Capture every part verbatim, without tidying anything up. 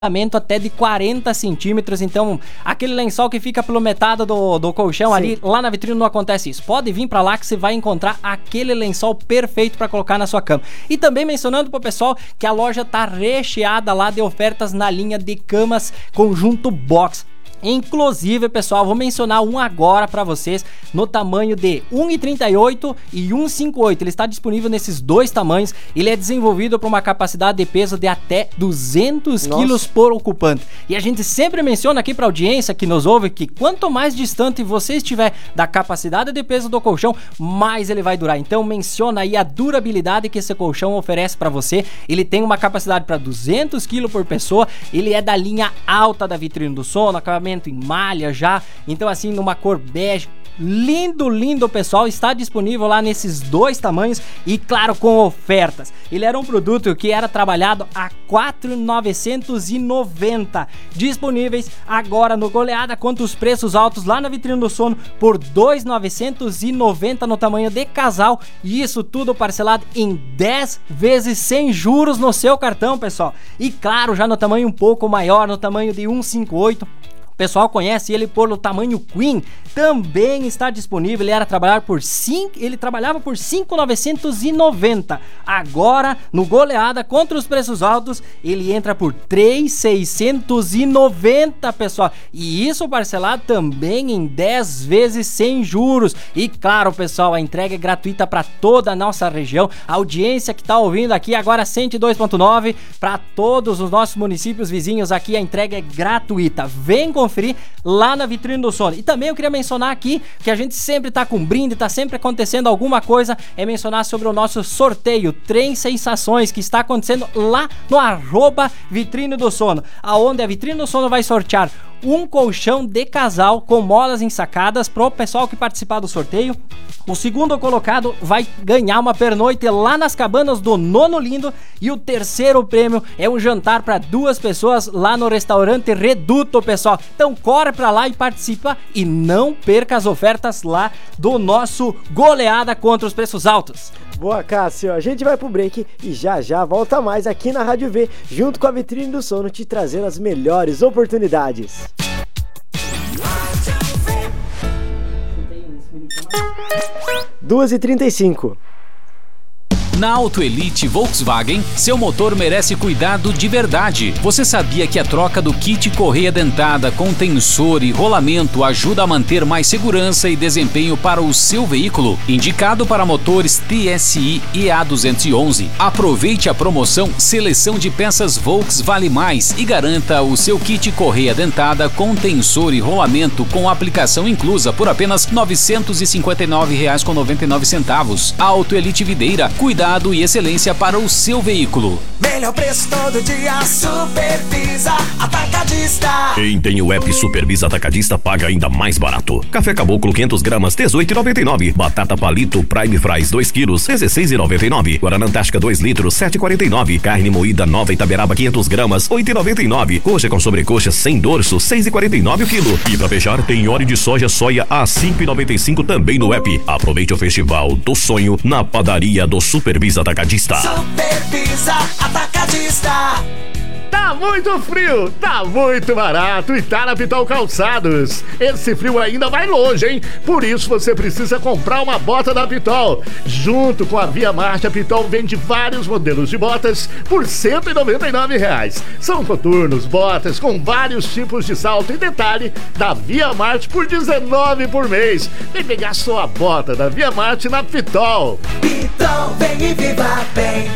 até de quarenta centímetros, então aquele lençol que fica pelo metade do, do colchão. Sim. Ali, lá na vitrine não acontece isso. Pode vir pra lá que você vai encontrar aquele lençol perfeito pra colocar na sua cama. E também mencionando pro pessoal que a loja tá recheada lá de ofertas na linha de camas conjunto box. Inclusive, pessoal, vou mencionar um agora pra vocês no tamanho de um e trinta e oito e um e cinquenta e oito. Ele está disponível nesses dois tamanhos. Ele é desenvolvido para uma capacidade de peso de até duzentos quilos por ocupante. E a gente sempre menciona aqui pra audiência que nos ouve que quanto mais distante você estiver da capacidade de peso do colchão, mais ele vai durar. Então menciona aí a durabilidade que esse colchão oferece pra você. Ele tem uma capacidade para duzentos quilos por pessoa. Ele é da linha alta da Vitrine do Sono, acabamento em malha já, então assim numa cor bege, lindo, lindo, pessoal. Está disponível lá nesses dois tamanhos e claro, com ofertas. Ele era um produto que era trabalhado a quatro mil novecentos e noventa, disponíveis agora no Goleada contra os preços altos lá na Vitrine do Sono por dois mil novecentos e noventa no tamanho de casal, e isso tudo parcelado em dez vezes sem juros no seu cartão, pessoal. E claro, já no tamanho um pouco maior, no tamanho de um e cinquenta e oito, o pessoal conhece ele pelo tamanho Queen, também está disponível. Ele era trabalhar por cinco, ele trabalhava por cinco mil novecentos e noventa. Agora, no Goleada contra os preços altos, ele entra por três mil seiscentos e noventa, pessoal. E isso parcelado também em dez vezes sem juros. E claro, pessoal, a entrega é gratuita para toda a nossa região. A audiência que está ouvindo aqui agora cento e dois ponto nove, para todos os nossos municípios vizinhos aqui a entrega é gratuita. Vem conferir lá na Vitrine do Sono. E também eu queria mencionar aqui que a gente sempre tá com brinde, tá sempre acontecendo alguma coisa, é mencionar sobre o nosso sorteio Trem Sensações, que está acontecendo lá no arroba Vitrine do Sono, aonde a Vitrine do Sono vai sortear um colchão de casal com molas ensacadas pro pessoal que participar do sorteio. O segundo colocado vai ganhar uma pernoite lá nas cabanas do Nono Lindo, e o terceiro prêmio é um jantar para duas pessoas lá no restaurante Reduto, pessoal. Então corre pra lá e participa e não perca as ofertas lá do nosso Goleada contra os preços altos. Boa, Cássio. A gente vai pro break e já já volta mais aqui na Rádio V, junto com a Vitrine do Sono, te trazendo as melhores oportunidades. duas e trinta e cinco. Na Auto Elite Volkswagen, seu motor merece cuidado de verdade. Você sabia que a troca do kit correia dentada com tensor e rolamento ajuda a manter mais segurança e desempenho para o seu veículo? Indicado para motores T S I E A duzentos e onze. Aproveite a promoção Seleção de Peças Volks Vale Mais e garanta o seu kit correia dentada com tensor e rolamento com aplicação inclusa por apenas novecentos e cinquenta e nove reais e noventa e nove centavos. Auto Elite Videira, cuidado e excelência para o seu veículo. Melhor preço todo dia, Supervisa Atacadista. Quem tem o app Supervisa Atacadista paga ainda mais barato. Café Caboclo quinhentas gramas, dezoito reais e noventa e nove centavos. Batata Palito Prime Fries dois quilos, dezesseis reais e noventa e nove centavos. Guaraná Antártica dois litros, sete reais e quarenta e nove centavos. Carne moída Nova Itaberaba quinhentas gramas, oito reais e noventa e nove centavos. Coxa com sobrecoxa sem dorso, seis reais e quarenta e nove centavos o quilo. E pra fechar, tem óleo de soja soia a cinco reais e noventa e cinco centavos também no app. Aproveite o Festival do Sonho na padaria do Supervisa Atacadista. Supervisa Atacadista. Tá muito frio, tá muito barato e tá na Pitol Calçados. Esse frio ainda vai longe, hein? Por isso você precisa comprar uma bota da Pitol. Junto com a Via Marte, a Pitol vende vários modelos de botas por cento e noventa e nove reais. São coturnos, botas com vários tipos de salto e detalhe da Via Marte por dezenove reais por mês. Vem pegar sua bota da Via Marte na Pitol. Pitol, vem e viva bem.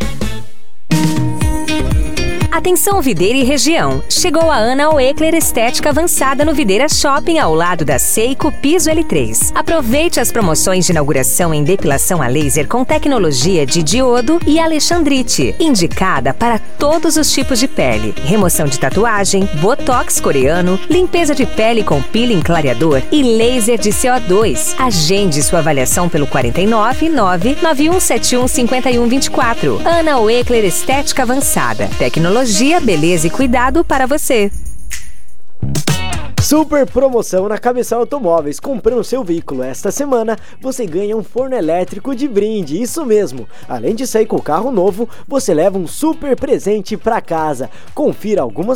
Atenção Videira e região, chegou a Ana Oekler Estética Avançada no Videira Shopping ao lado da Seiko Piso L três. Aproveite as promoções de inauguração em depilação a laser com tecnologia de diodo e alexandrite, indicada para todos os tipos de pele, remoção de tatuagem, botox coreano, limpeza de pele com peeling clareador e laser de C O dois. Agende sua avaliação pelo quatro nove nove nove um sete um cinco um dois quatro. Ana Oekler Estética Avançada, tecnologia, beleza e cuidado para você. Super promoção na Cabeção Automóveis. Comprando seu veículo esta semana, você ganha um forno elétrico de brinde. Isso mesmo. Além de sair com o carro novo, você leva um super presente para casa. Confira algumas